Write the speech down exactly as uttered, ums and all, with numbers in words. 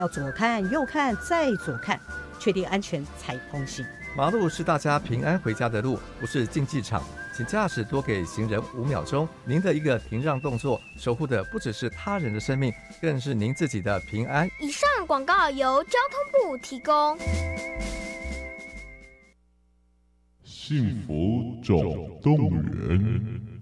要左看右看再左看，确定安全才通行。 马路是大家平安回家的路，不是竞技场。请驾驶多给行人五秒钟，您的一个停让动作，守护的不只是他人的生命，更是您自己的平安。 以上广告由交通部提供。 幸福总动员。